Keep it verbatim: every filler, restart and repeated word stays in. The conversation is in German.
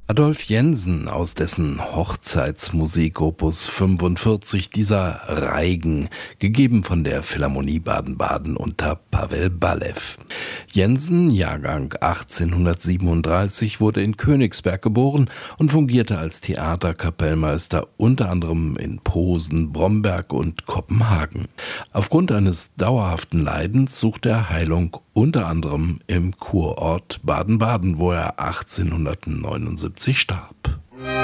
Adolf Jensen, aus dessen Hochzeitsmusik Opus fünfundvierzig dieser Reigen, gegeben von der Philharmonie Baden-Baden unter Pavel Balew. Jensen, Jahrgang achtzehnhundertsiebenunddreißig, wurde in Königsberg geboren und fungierte als Theaterkapellmeister unter anderem in Posen, Bromberg und Kopenhagen. Aufgrund eines dauerhaften Leidens suchte er Heilung unter anderem im Kurort Baden-Baden, wo er achtzehnhundertneunundsiebzig starb.